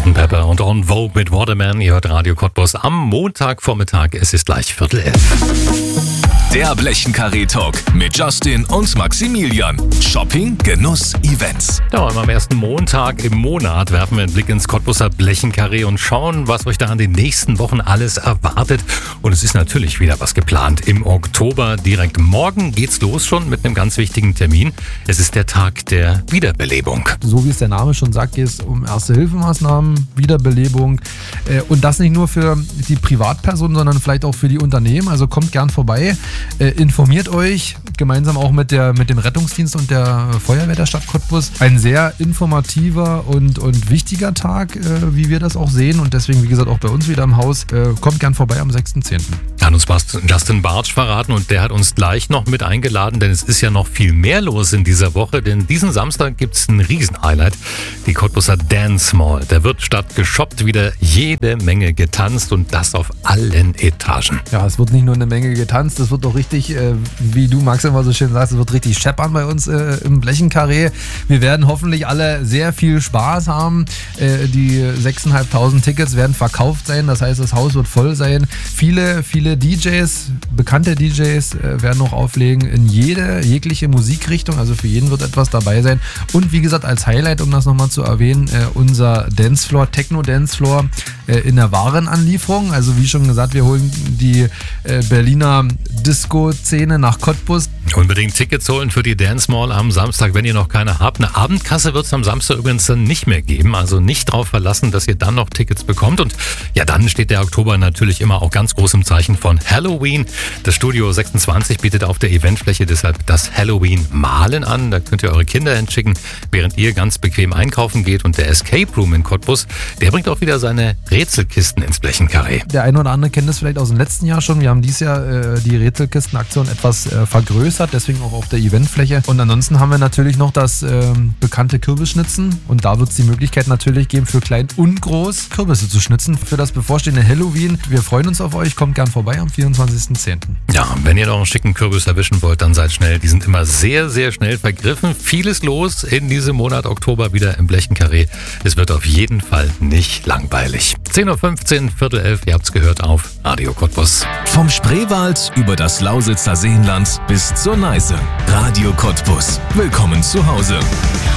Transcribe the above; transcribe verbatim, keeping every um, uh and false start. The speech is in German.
Pepper und On Vogue mit Waterman. Ihr hört Radio Cottbus am Montagvormittag. Es ist gleich Viertel elf. Der Blechenkarree-Talk mit Justin und Maximilian. Shopping, Genuss, Events. Ja, am ersten Montag im Monat werfen wir einen Blick ins Cottbuser Blechenkarree und schauen, was euch da in den nächsten Wochen alles erwartet. Und es ist natürlich wieder was geplant. Im Oktober, direkt morgen, geht's los schon mit einem ganz wichtigen Termin. Es ist der Tag der Wiederbelebung. So wie es der Name schon sagt, geht es um Erste-Hilfe-Maßnahmen, Wiederbelebung. Und das nicht nur für die Privatpersonen, sondern vielleicht auch für die Unternehmen. Also kommt gern vorbei. Äh, informiert euch, gemeinsam auch mit, der, mit dem Rettungsdienst und der Feuerwehr der Stadt Cottbus. Ein sehr informativer und, und wichtiger Tag, äh, wie wir das auch sehen. Und deswegen, wie gesagt, auch bei uns wieder im Haus. Äh, kommt gern vorbei am sechsten zehnten Hat uns Justin Bartsch verraten und der hat uns gleich noch mit eingeladen, denn es ist ja noch viel mehr los in dieser Woche. Denn diesen Samstag gibt es ein Riesen-Highlight, die Cottbuser Dance Mall. Da wird statt geshoppt wieder jede Menge getanzt und das auf allen Etagen. Ja, es wird nicht nur eine Menge getanzt, es wird auch richtig, äh, wie du Max immer so schön sagst, es wird richtig scheppern bei uns äh, im Blechenkarree. Wir werden hoffentlich alle sehr viel Spaß haben. Äh, die sechstausendfünfhundert Tickets werden verkauft sein, das heißt, das Haus wird voll sein. Viele, viele D Js, bekannte D Js äh, werden noch auflegen in jede, jegliche Musikrichtung, also für jeden wird etwas dabei sein. Und wie gesagt, als Highlight, um das nochmal zu erwähnen, äh, unser Dancefloor, Techno-Dancefloor äh, in der Warenanlieferung. Also wie schon gesagt, wir holen die äh, Berliner Disco-Szene nach Cottbus. Unbedingt Tickets holen für die Dance Mall am Samstag, wenn ihr noch keine habt. Eine Abendkasse wird es am Samstag übrigens dann nicht mehr geben. Also nicht darauf verlassen, dass ihr dann noch Tickets bekommt. Und ja, dann steht der Oktober natürlich immer auch ganz groß im Zeichen von Halloween. Das Studio sechsundzwanzig bietet auf der Eventfläche deshalb das Halloween-Malen an. Da könnt ihr eure Kinder hinschicken, während ihr ganz bequem einkaufen geht. Und der Escape Room in Cottbus, der bringt auch wieder seine Rätselkisten ins Blechenkarree. Der eine oder andere kennt das vielleicht aus dem letzten Jahr schon. Wir haben dieses Jahr äh, die Rätselkistenaktion etwas äh, vergrößert, deswegen auch auf der Eventfläche. Und ansonsten haben wir natürlich noch das äh, bekannte Kürbisschnitzen. Und da wird es die Möglichkeit natürlich geben, für klein und groß Kürbisse zu schnitzen für das bevorstehende Halloween. Wir freuen uns auf euch. Kommt gern vorbei am vierundzwanzigsten zehnten Ja, wenn ihr noch einen schicken Kürbis erwischen wollt, dann seid schnell. Die sind immer sehr, sehr schnell vergriffen. Vieles los in diesem Monat Oktober wieder im Blechenkarree. Es wird auf jeden Fall nicht langweilig. zehn Uhr fünfzehn, Viertel elf, ihr habt's gehört auf Radio Cottbus. Vom Spreewald über das Lausitzer Seenland bis zur Neiße. Radio Cottbus. Willkommen zu Hause.